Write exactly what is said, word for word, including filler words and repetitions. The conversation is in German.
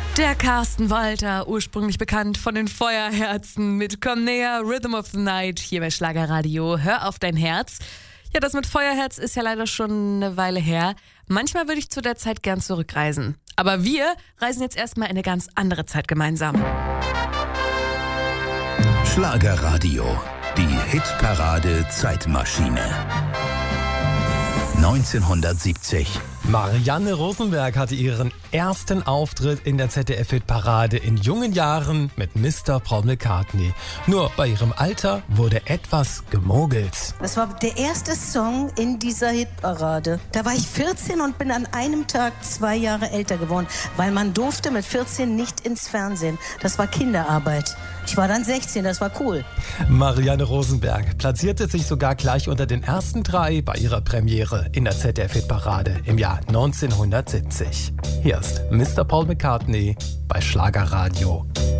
Der Carsten Walter, ursprünglich bekannt von den Feuerherzen mit Komm näher, Rhythm of the Night, hier bei Schlagerradio. Hör auf dein Herz. Ja, das mit Feuerherz ist ja leider schon eine Weile her. Manchmal würde ich zu der Zeit gern zurückreisen. Aber wir reisen jetzt erstmal in eine ganz andere Zeit gemeinsam. Schlagerradio, die Hitparade Zeitmaschine. neunzehnhundertsiebzig. Marianne Rosenberg hatte ihren ersten Auftritt in der Z D F-Hitparade in jungen Jahren mit Mister Paul McCartney. Nur bei ihrem Alter wurde etwas gemogelt. Das war der erste Song in dieser Hitparade. Da war ich vierzehn und bin an einem Tag zwei Jahre älter geworden, weil man durfte mit vierzehn nicht ins Fernsehen. Das war Kinderarbeit. Ich war dann sechzehn, das war cool. Marianne Rosenberg platzierte sich sogar gleich unter den ersten drei bei ihrer Premiere in der Z D F-Hitparade im Jahr neunzehnhundertsiebzig. Hier ist Mister Paul McCartney bei Schlagerradio.